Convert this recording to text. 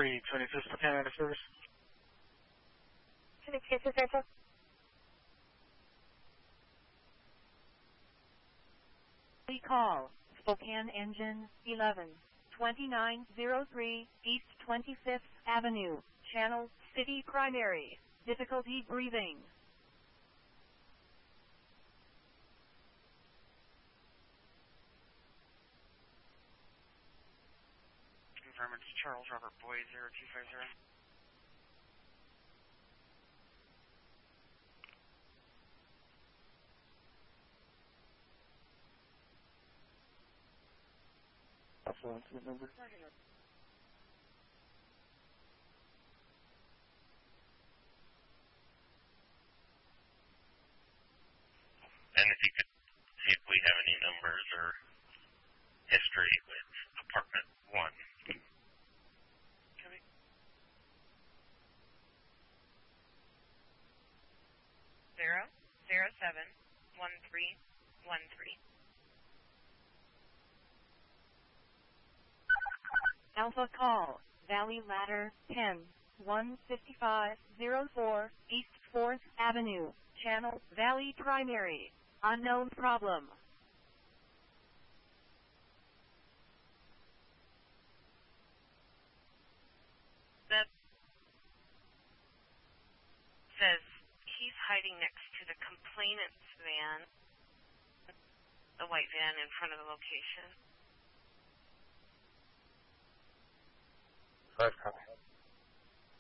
3, 25th Spokane out of service. 25th Central. Call Spokane Engine 11, 2903 East 25th Avenue, Channel City Primary, difficulty breathing. Confirm it's Charles Robert Boyd 0250. Also incident number. And if you could see if we have any numbers or history with apartment 1. Coming. 0071313. Alpha call, Valley Ladder 10, 15504 East 4th Avenue, Channel Valley Primary, unknown problem. That says he's hiding next to the complainant's van, the white van in front of the location. 5 copy.